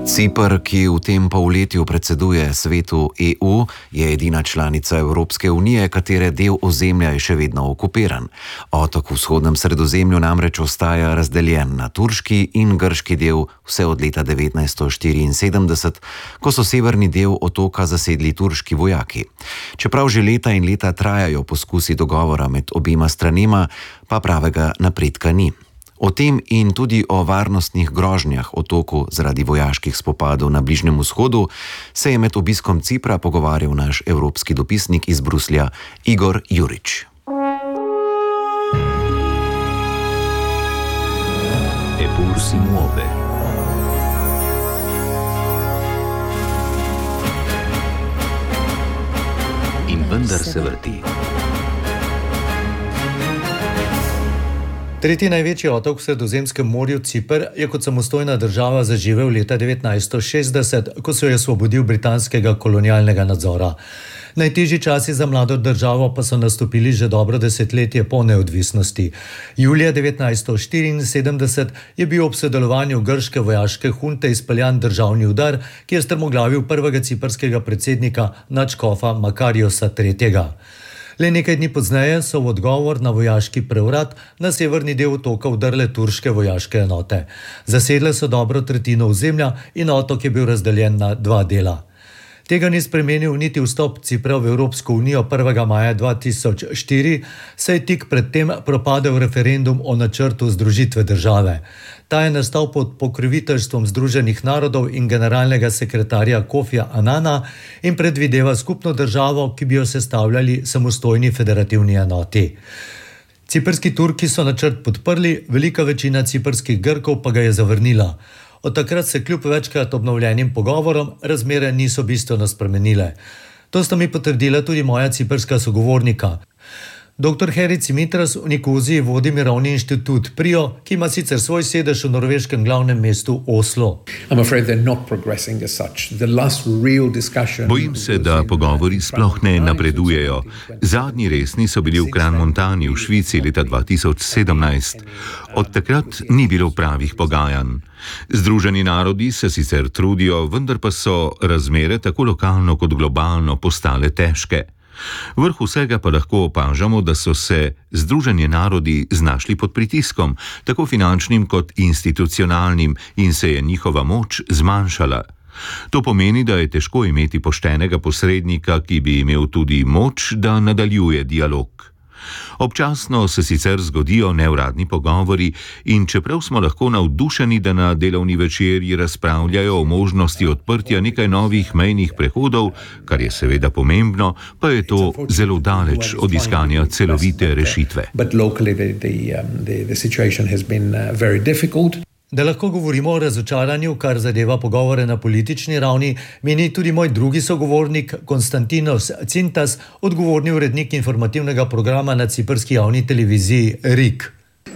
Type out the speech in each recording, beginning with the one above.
Ciper, ki v tem polletju predseduje svetu EU, je edina članica Evropske unije, katere del ozemlja je še vedno okupiran. Otok v vzhodnem Sredozemlju namreč ostaja razdeljen na turški in grški del vse od leta 1974, ko so severni del otoka zasedli turški vojaki. Čeprav že leta in leta trajajo poskusi dogovora med obema stranema, pa pravega napredka ni. O tem in tudi o varnostnih grožnjah otoku zaradi vojaških spopadov na Bližnjem vzhodu se je med obiskom Cipra pogovarjal naš evropski dopisnik iz Bruslja Igor Jurič. Eppur si muove. In vendar se vrti. Tretji največji otok v Sredozemskem morju, Ciper, je kot samostojna država zaživel leta 1960, ko se je osvobodil britanskega kolonialnega nadzora. Najtežji časi za mlado državo pa so nastopili že dobro desetletje po neodvisnosti. Julija 1974 je bil ob sodelovanju grške vojaške hunte izpeljan državni udar, ki je strmoglavil prvega ciprskega predsednika nadškofa Makariosa III. Le nekaj dni pozneje so v odgovor na vojaški prevrat na severni del otoka vdrle turške vojaške enote. Zasedle so dobro tretjino ozemlja in otok je bil razdeljen na dva dela. Tega ni spremenil niti vstop Cipra v Evropsko unijo 1. maja 2004, saj je tik predtem propadel referendum o načrtu združitve države. Ta je nastal pod pokroviteljstvom Združenih narodov in generalnega sekretarja Kofija Anana in predvideva skupno državo, ki bi jo sestavljali samostojni federativni enoti. Ciprski Turki so načrt podprli, velika večina ciprskih Grkov pa ga je zavrnila. Od takrat se kljub večkrat obnovljenim pogovorom razmere niso bistveno spremenile. To sta mi potrdila tudi moja ciprska sogovornika. Dr. Heri Cimitras v Nikoziji vodi mirovni inštitut PRIO, ki ima sicer svoj sedež v norveškem glavnem mestu Oslo. Bojim se, da pogovori sploh ne napredujejo. Zadnji resni so bili v Crans-Montani v Švici leta 2017. Od takrat ni bilo pravih pogajanj. Združeni narodi se sicer trudijo, vendar pa so razmere tako lokalno kot globalno postale težke. Vrh vsega pa lahko opažamo, da so se Združeni narodi znašli pod pritiskom, tako finančnim kot institucionalnim, in se je njihova moč zmanjšala. To pomeni, da je težko imeti poštenega posrednika, ki bi imel tudi moč, da nadaljuje dialog. Občasno se sicer zgodijo neuradni pogovori in čeprav smo lahko navdušeni, da na delovni večerji razpravljajo o možnosti odprtja nekaj novih mejnih prehodov, kar je seveda pomembno, pa je to zelo daleč od iskanja celovite rešitve. Da lahko govorimo o razočaranju, kar zadeva pogovore na politični ravni, meni tudi moj drugi sogovornik Konstantinos Tsintas, odgovorni urednik informativnega programa na ciprski javni televiziji RIK.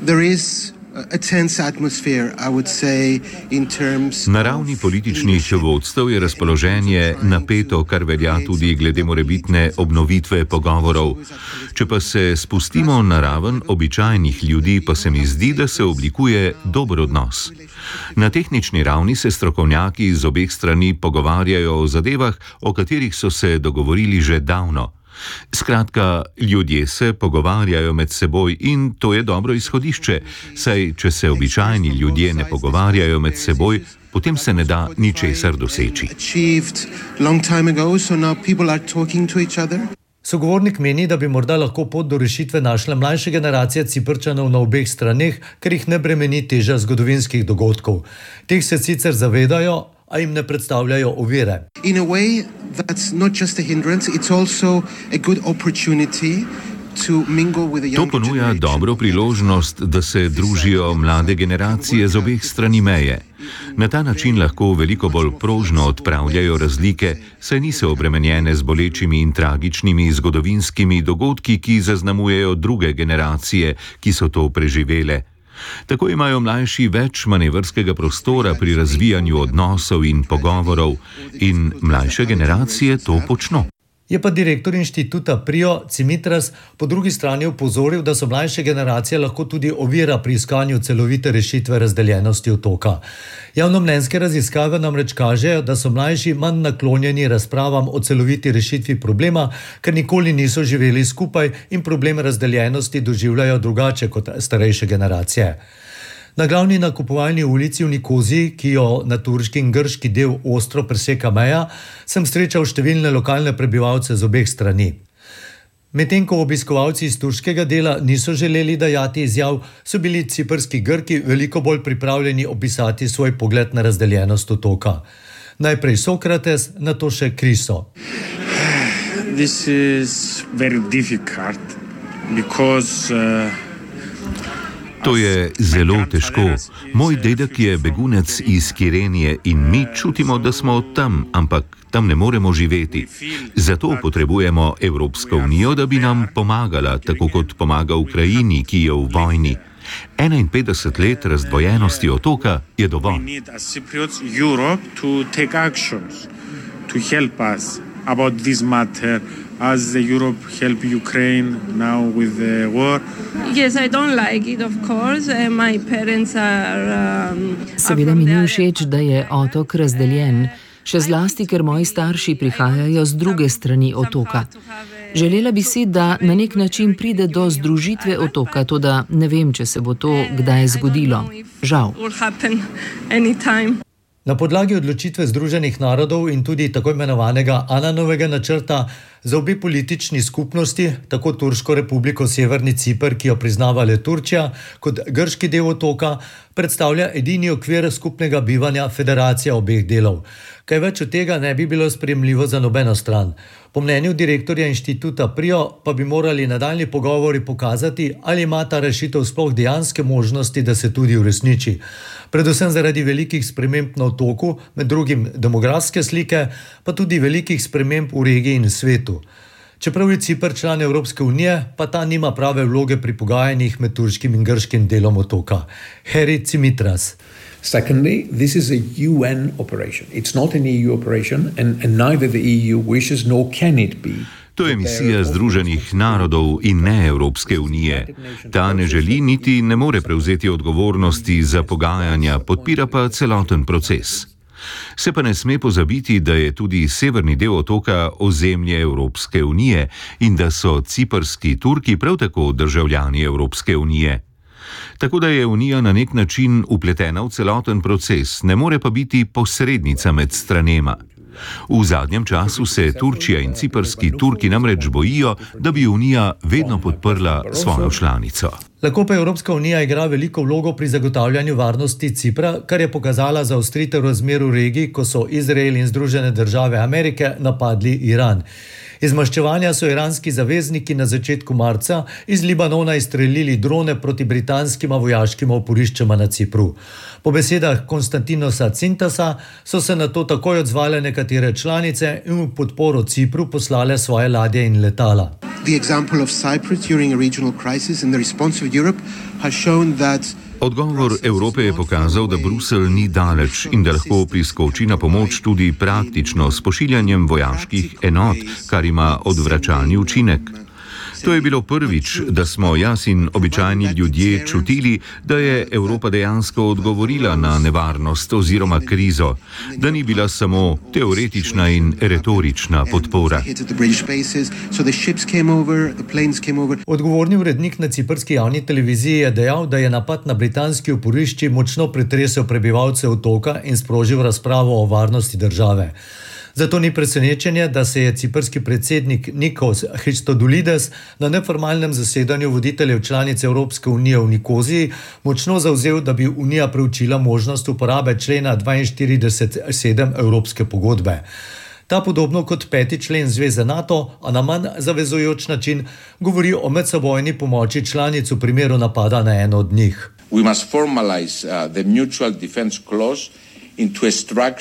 Na ravni političnih vodstev je razpoloženje napeto, kar velja tudi glede morebitne obnovitve pogovorov. Če pa se spustimo na raven običajnih ljudi, pa se mi zdi, da se oblikuje dober odnos. Na tehnični ravni se strokovnjaki z obeh strani pogovarjajo o zadevah, o katerih so se dogovorili že davno. Skratka, ljudje se pogovarjajo med seboj in to je dobro izhodišče, saj če se običajni ljudje ne pogovarjajo med seboj, potem se ne da ničesar doseči. Sogovornik meni, da bi morda lahko pot do rešitve našla mlajša generacija Ciprčanov na obeh straneh, ker jih ne bremeni teža zgodovinskih dogodkov. Teh se sicer zavedajo, a jim ne predstavljajo ovire. To ponuja dobro priložnost, da se družijo mlade generacije z obeh strani meje. Na ta način lahko veliko bolj prožno odpravljajo razlike, saj niso obremenjene z bolečimi in tragičnimi zgodovinskimi dogodki, ki zaznamujejo druge generacije, ki so to preživele. Tako imajo mlajši več manevrskega prostora pri razvijanju odnosov in pogovorov in mlajše generacije to počno. Je pa direktor inštituta Prio Cimitras po drugi strani opozoril, da so mlajše generacije lahko tudi ovira pri iskanju celovite rešitve razdeljenosti otoka. Javnomnenjske raziskave namreč kažejo, da so mlajši manj naklonjeni razpravam o celoviti rešitvi problema, ker nikoli niso živeli skupaj in problem razdeljenosti doživljajo drugače kot starejše generacije. Na glavni nakupovalni ulici v Nikoziji, ki jo na turški in grški del ostro preseka meja, sem srečal številne lokalne prebivalce z obeh strani. Medtem ko obiskovalci iz turškega dela niso želeli dajati izjav, so bili ciprski Grki veliko bolj pripravljeni opisati svoj pogled na razdeljenost otoka. Najprej Sokrates, nato še Kriso. This is very difficult because To je zelo težko. Moj dedek je begunec iz Kirenije in mi čutimo, da smo tam, ampak tam ne moremo živeti. Zato potrebujemo Evropsko unijo, da bi nam pomagala, tako kot pomaga Ukrajini, ki je v vojni. 51 let razdvojenosti otoka je dovolj. As the Europe help Ukraine now with the war. Yes, I don't like it, of course. My parents are Seveda mi ni všeč, da je otok razdeljen, še zlasti, ker moji starši prihajajo z druge strani otoka. Želela bi si, da na nek način pride do združitve otoka, toda ne vem, če se bo to kdaj zgodilo. Žal. Na podlagi odločitve Združenih narodov in tudi tako imenovanega Ananovega načrta za obe politični skupnosti, tako Turško republiko Severni Ciper, ki jo priznava le Turčija, kot grški del otoka, predstavlja edini okvir skupnega bivanja federacija obeh delov. Kaj več od tega ne bi bilo sprejemljivo za nobeno stran. Po mnenju direktorja inštituta Prio pa bi morali nadaljnji pogovori pokazati, ali ima ta rešitev sploh dejanske možnosti, da se tudi uresniči. Predvsem zaradi velikih sprememb na otoku, med drugim demografske slike, pa tudi velikih sprememb v regiji in svetu. Čeprav je Ciper član Evropske unije, pa ta nima prave vloge pri pogajanjih med turškim in grškim delom otoka. Heri Cimitras. Secondly, this is a UN operation. It's not an EU operation and neither the EU wishes nor can it be. To je misija Združenih narodov in ne Evropske unije. Ta ne želi niti ne more prevzeti odgovornosti za pogajanja, podpira pa celoten proces. Se pa ne sme pozabiti, da je tudi severni del otoka ozemlje Evropske unije in da so ciprski Turki prav tako državljani Evropske unije. Tako da je Unija na nek način upletena v celoten proces, ne more pa biti posrednica med stranema. V zadnjem času se Turčija in ciprski Turki namreč bojijo, da bi Unija vedno podprla svojo članico. Lahko pa Evropska unija igra veliko vlogo pri zagotavljanju varnosti Cipra, kar je pokazala zaostritev razmer v regiji, ko so Izrael in Združene države Amerike napadli Iran. Iz maščevanja so iranski zavezniki na začetku marca iz Libanona izstrelili drone proti britanskima vojaškima oporiščama na Cipru. Po besedah Konstantinosa Cintasa so se na to takoj odzvale nekatere članice in v podporo Cipru poslale svoje ladje in letala. The example of Cyprus during a regional crisis and the response of Europe has shown that Odgovor Evrope je pokazal, da Bruselj ni daleč in da lahko priskoči na pomoč tudi praktično s pošiljanjem vojaških enot, kar ima odvračalni učinek. To je bilo prvič, da smo jaz in običajni ljudje čutili, da je Evropa dejansko odgovorila na nevarnost oziroma krizo, da ni bila samo teoretična in retorična podpora. Odgovorni urednik na ciprski javni televiziji je dejal, da je napad na britanski oporišči močno pretresel prebivalce otoka in sprožil razpravo o varnosti države. Zato ni presenečenje, da se je ciprski predsednik Nikos Christodoulides na neformalnem zasedanju voditeljev članic Evropske unije v Nikoziji močno zavzel, da bi Unija preučila možnost uporabe člena 42.7 Evropske pogodbe. Ta podobno kot 5. člen Zveze NATO, a na manj zavezujoč način, govori o medsebojni pomoči članic v primeru napada na eno od njih. We must formalize the mutual defense clause into a structure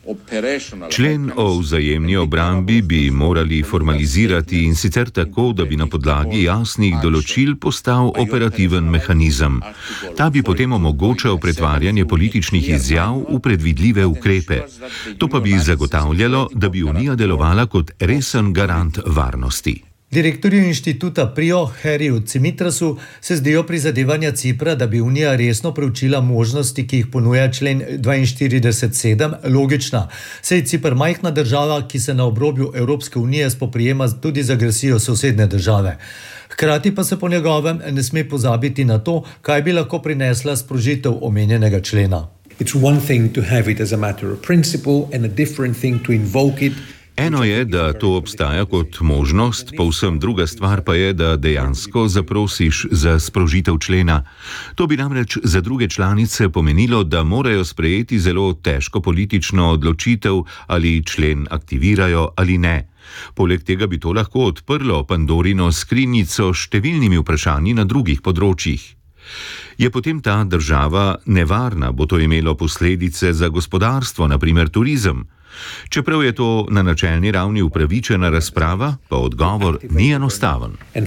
Člen o vzajemni obrambi bi morali formalizirati in sicer tako, da bi na podlagi jasnih določil postal operativen mehanizem. Ta bi potem omogočal pretvarjanje političnih izjav v predvidljive ukrepe. To pa bi zagotavljalo, da bi Unija delovala kot resen garant varnosti. Direktorju inštituta PRIO Harryju Cimitrasu se zdijo prizadevanja Cipra, da bi Unija resno preučila možnosti, ki jih ponuja člen 42.7, logična. Saj je Cipr majhna država, ki se na obrobju Evropske unije spoprijema tudi z agresijo sosednje države. Hkrati pa se po njegovem ne sme pozabiti na to, kaj bi lahko prinesla sprožitev omenjenega člena. It's one thing to have it as a matter of principle and a different thing to invoke it. Eno je, da to obstaja kot možnost, povsem druga stvar pa je, da dejansko zaprosiš za sprožitev člena. To bi namreč za druge članice pomenilo, da morajo sprejeti zelo težko politično odločitev, ali člen aktivirajo ali ne. Poleg tega bi to lahko odprlo Pandorino skrinjico s številnimi vprašanji na drugih področjih. Je potem ta država nevarna, bo to imelo posledice za gospodarstvo, na primer turizem? Čeprav je to na načelni ravni upravičena razprava, pa odgovor ni enostaven.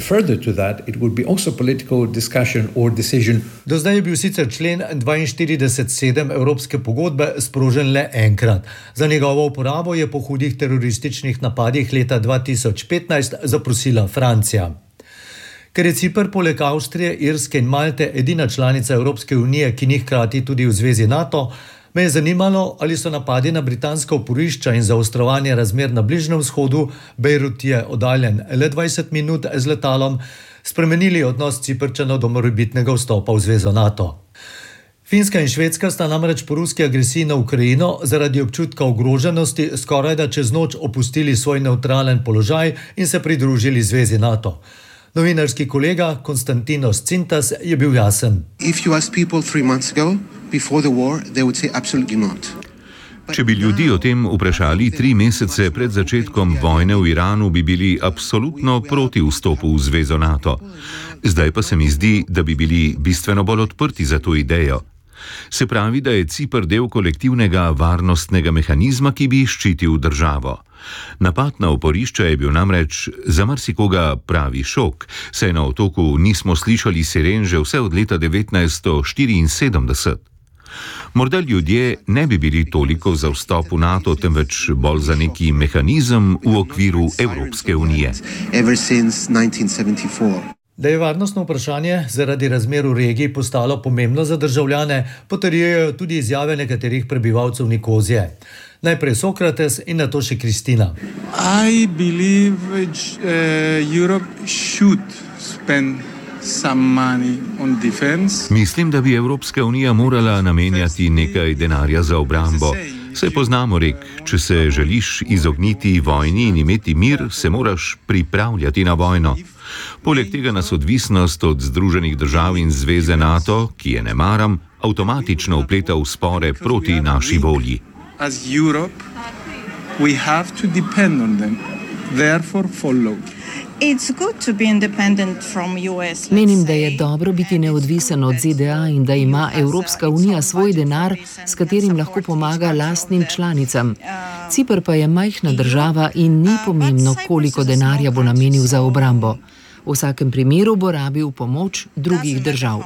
Do zdaj je bil sicer člen 42.7 Evropske pogodbe sprožen le enkrat. Za njegovo uporabo je po hudih terorističnih napadih leta 2015 zaprosila Francija. Ker je Cipr poleg Avstrije, Irske in Malte edina članica Evropske unije, ki ni hkrati tudi v zvezi NATO, me je zanimalo, ali so napadi na britanska oporišča in zaostrovanje razmer na Bližnjem vzhodu, Bejrut je oddaljen le 20 minut z letalom, spremenili odnos Ciprčanov do morebitnega vstopa v zvezo NATO. Finska in Švedska sta namreč po ruski agresiji na Ukrajino zaradi občutka ogroženosti skorajda čez noč opustili svoj nevtralen položaj in se pridružili zvezi NATO. Novinarski kolega Konstantinos Cintas je bil jasen. Če bi ljudi o tem vprašali 3 mesece pred začetkom vojne v Iranu, bi bili absolutno proti vstopu v zvezo NATO. Zdaj pa se mi zdi, da bi bili bistveno bolj odprti za to idejo. Se pravi, da je Cipr del kolektivnega varnostnega mehanizma, ki bi ščitil državo. Napad na oporišča je bil namreč za marsikoga pravi šok, saj na otoku nismo slišali siren že vse od leta 1974. Morda ljudje ne bi bili toliko za vstop v NATO, temveč bolj za neki mehanizem v okviru Evropske unije. Da je varnostno vprašanje zaradi razmer v regiji postalo pomembno za državljane, potrjujejo tudi izjave nekaterih prebivalcev Nikozije. Najprej Sokrates in nato še Kristina. I believe Europe should spend some money on defense. Mislim, da bi Evropska unija morala namenjati nekaj denarja za obrambo. Saj poznamo rek, če se želiš izogniti vojni in imeti mir, se moraš pripravljati na vojno. Poleg tega nas odvisnost od Združenih držav in zveze NATO, ki je ne maram, avtomatično vpleta v spore proti naši volji. As Europe, we have to depend on them. Therefore follow. Menim, da je dobro biti neodvisen od ZDA in da ima Evropska unija svoj denar, s katerim lahko pomaga lastnim članicam. Cipr pa je majhna država in ni pomembno, koliko denarja bo namenil za obrambo. V vsakem primeru bo rabil pomoč drugih držav.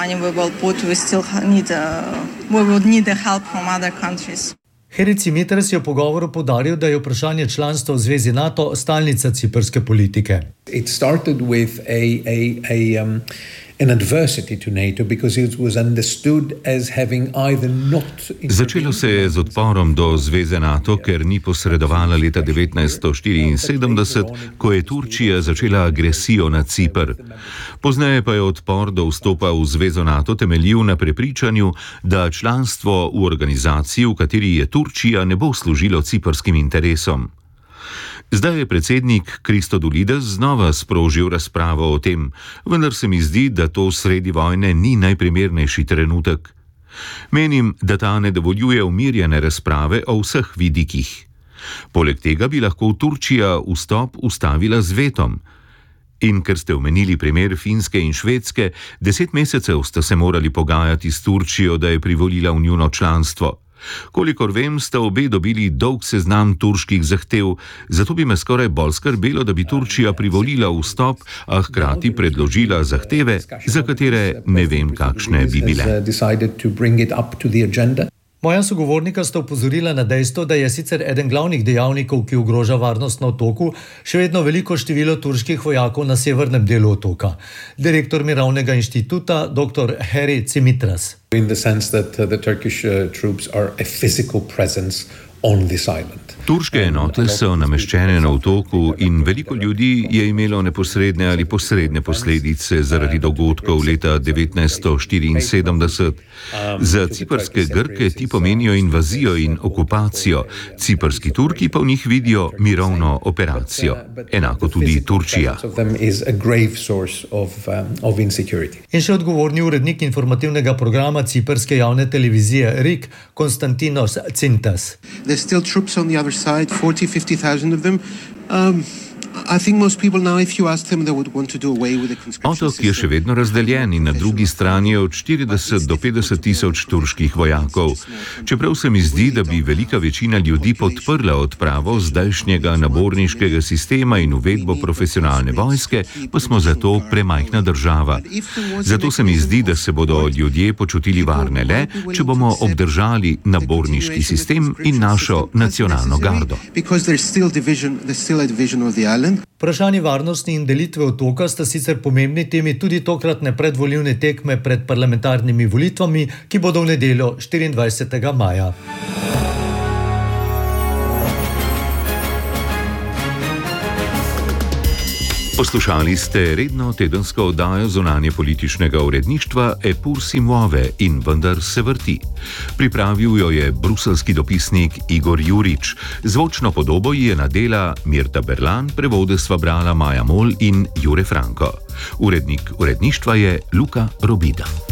Harry Cimitrass je v pogovoru poudaril, da je vprašanje članstva v zvezi NATO stalnica ciprske politike. It started with an adversity to NATO because it was understood as having either not. Začelo se je z odporom do zveze NATO, ker ni posredovala leta 1974, ko je Turčija začela agresijo na Cipr. Pozneje pa je odpor do vstopa v zvezo NATO temeljil na prepričanju, da članstvo v organizaciji, v kateri je Turčija, ne bo služilo ciprskim interesom. Zdaj je predsednik Christodoulides znova sprožil razpravo o tem, vendar se mi zdi, da to sredi vojne ni najprimernejši trenutek. Menim, da ta ne dovoljuje umirjene razprave o vseh vidikih. Poleg tega bi lahko Turčija vstop ustavila z vetom. In ker ste omenili primer Finske in Švedske, 10 mesecev sta se morali pogajati s Turčijo, da je privolila v njuno članstvo. Kolikor vem, sta obe dobili dolg seznam turških zahtev, zato bi me skoraj bolj skrbelo, da bi Turčija privolila vstop, a hkrati predložila zahteve, za katere ne vem, kakšne bi bile. Moja sogovornika sta opozorila na dejstvo, da je sicer eden glavnih dejavnikov, ki ogroža varnost na otoku, še vedno veliko število turških vojakov na severnem delu otoka. Direktor Mirovnega inštituta, dr. Harry Cimitras. In the sense that the Turkish troops are a physical presence on this island. Turške enote so nameščene na otoku in veliko ljudi je imelo neposredne ali posredne posledice zaradi dogodkov leta 1974. Za ciprske Grke ti pomenijo invazijo in okupacijo, ciprski Turki pa v njih vidijo mirovno operacijo. Enako tudi Turčija. In še odgovorni urednik informativnega programa ciprske javne televizije RIK, Konstantinos Tsintas. There's still troops on the other side, 40-50,000 of them. I think most people now, if you ask them, they would want to do away with the conscription system. Otok je še vedno razdeljen in na drugi strani je od 40 do 50 tisoč turških vojakov. Čeprav se mi zdi, da bi velika večina ljudi podprla odpravo zdajšnjega naborniškega sistema in uvedbo profesionalne vojske, pa smo zato premajhna država. Zato se mi zdi, da se bodo ljudje počutili varne le, če bomo obdržali naborniški sistem in našo nacionalno gardo. Vprašanje varnosti in delitve otoka sta sicer pomembni temi tudi tokratne predvolilne tekme pred parlamentarnimi volitvami, ki bodo v nedeljo 24. maja. Poslušali ste redno tedensko oddajo zunanje političnega uredništva Epur si muove in vendar se vrti. Pripravil jo je bruselski dopisnik Igor Jurič. Zvočno podobo je nadela Mirta Berlan, prevode sva brala Maja Mol in Jure Franko. Urednik uredništva je Luka Robida.